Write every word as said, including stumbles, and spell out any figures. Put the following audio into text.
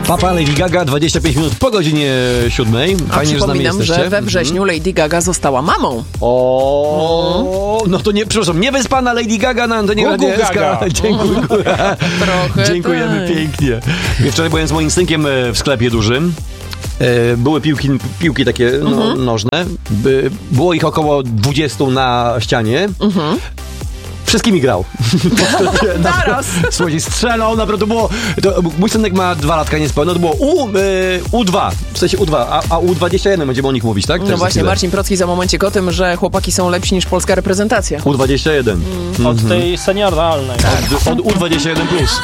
Papa, Lady Gaga, dwadzieścia pięć minut po godzinie siódmej. Fajnie, że z nami przypominam, jesteście. że we wrześniu Lady Gaga została mamą. O, no to nie, przepraszam, nie wyspana Lady Gaga na antenie Gugu Radia S K. Gaga. Dziękuję. Trochę Dziękujemy tak. pięknie. Wczoraj byłem z moim synkiem e, w sklepie dużym. E, Były piłki, piłki takie no, Mhm. nożne. By, było ich około dwudziestu na ścianie. Mhm. Wszystkimi grał. Naraz. Słuchajcie, strzelał, naprawdę było... To, mój synek ma dwa latka niespełna, to było U, y, U dwa, w sensie U dwa, a, a U dwadzieścia jeden będziemy o nich mówić, tak? Też No za właśnie, chwilę. Marcin Procki za momencik o tym, że chłopaki są lepsi niż polska reprezentacja. U dwadzieścia jeden. Od tej senioralnej. Od, od U dwadzieścia jeden plus.